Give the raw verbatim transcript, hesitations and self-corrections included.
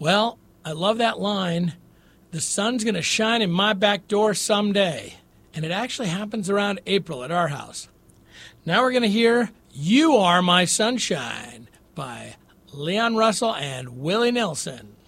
Well, I love that line. The sun's going to shine in my back door someday. And it actually happens around April at our house. Now we're going to hear You Are My Sunshine by Leon Russell and Willie Nelson.